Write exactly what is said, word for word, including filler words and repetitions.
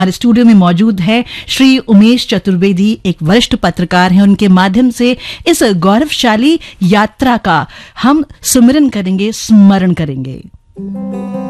हमारे स्टूडियो में मौजूद है श्री उमेश चतुर्वेदी, एक वरिष्ठ पत्रकार हैं। उनके माध्यम से इस गौरवशाली यात्रा का हम सुमिरन करेंगे, स्मरण करेंगे।